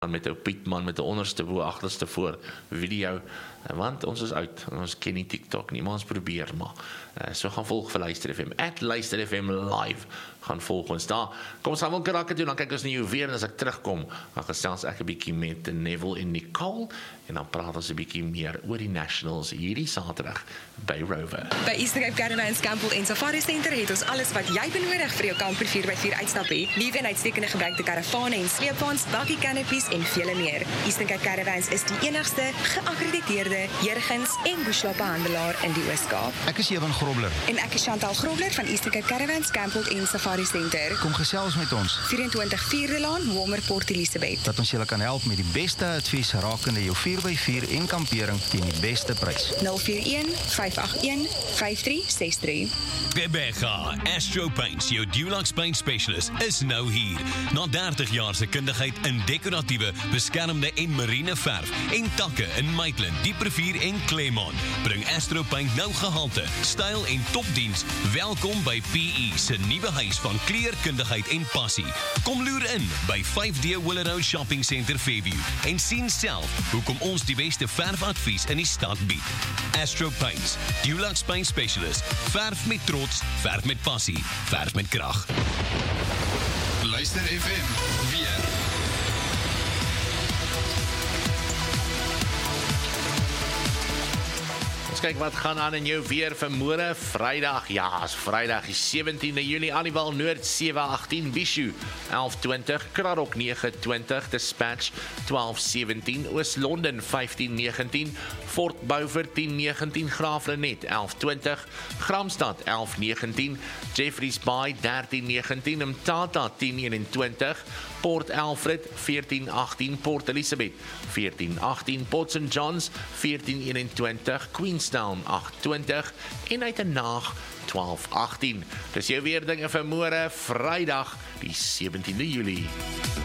met 'n Pietman met 'n onderste bo agterste voor video, want ons is oud, ons ken nie TikTok nie, maar ons probeer maar. So gaan volg vir Luister FM, @Luister FM live, gaan volg ons daar. Kom ons gaan wel krakke doen, dan kyk ons na jou weer, en as ek terugkom, dan gesels ek 'n bietjie met Neville en Nicole, en dan praat ons 'n bietjie meer oor die Nationals hierdie Saterdag by Rover. By Eastern Cape Caravans Campbell en Safari Center het ons alles wat jy benodig vir jou kamper 4x4 uitstappie. Nuwe en uitstekende gebruikte karavane en sleepwaens, bakkie canopies en vele meer. Eastern Cape Caravans is die enigste geakkrediteerde jurgens en bushloopbehandelaar in die Oos-Kaap. Ek is Ewan Grobler. En ek is Chantal Grobler van Eastern Cape Caravans Campbell en Safari Center. Kom gesels met ons. 24 Vierde Laan, Walmer, Port Elizabeth. Dat ons julle kan help met die beste advies rakende jou 4x4 en kampering teen die beste prys. 041 581 5363. Bebega Astro Paints, jou Dulux Paint Specialist, is nou hier. Na 30 jaar se kundigheid in dekoratiewe, beskermde en marine verf en takke in Maitland, Dieprivier en Claremont, bring Astro Paint nou gehalte, styl en topdiens. Welkom by PE se nuwe huis van kleurkundigheid en passie. Kom loer in by 5D Willow Shopping Center Fairview en sien self hoekom ons die beste verfadvies in die stad bied. Astro Paints, Dulux Paint Specialist, verf met trots, verf met passie, verf met krag. Luister FM, weer. Kyk wat gaan aan in jou weer vanmôre, Vrydag, ja, is Vrydag die 17de Julie, Aliwal Noord 718, Bishu 1120, Kraddock 920, Dispatch 1217, Oos-London 1519, Fort Beaufort 1019, Graafrenet 1120, Gramstad 1119, Jeffreys Bay 1319, Mthatha 1021, Port Alfred 1418, Port Elizabeth 1418, Port St Johns 1421, Queenstown 820 en Uitenhaag 1218. Dis jou weer dinge vir môre, Vrydag die 17de Julie.